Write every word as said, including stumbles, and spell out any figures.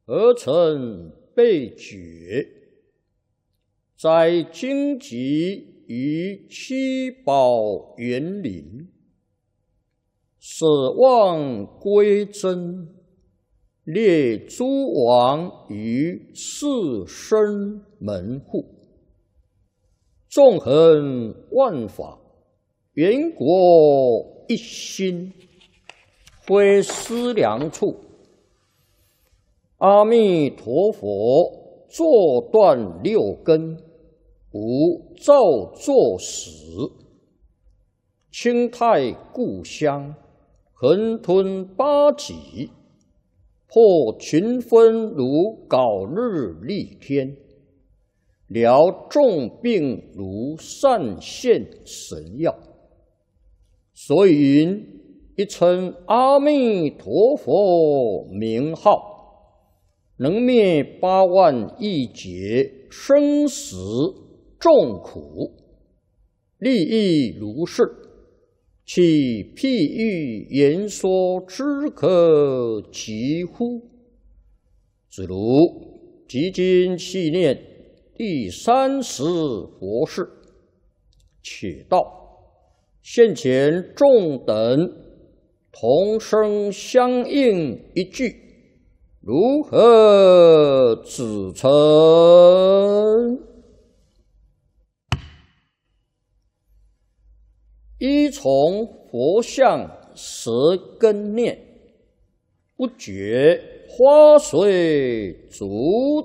而成被觉，在荆棘于七宝园林，舍望归真，列诸王于四生门户，纵横万法，缘国一心，非思量处。阿弥陀佛，坐断六根，无造作始，清泰故乡，恒吞八极，破群分如槁日丽天，疗众病如善现神药。所以云：一称阿弥陀佛名号，能灭八万亿劫生死众苦，利益如是，其譬喻言说之可及乎？子如即今细念第三十佛事，且道现前众等同声相应一句，如何指称？依从佛像舌根念，不觉花随足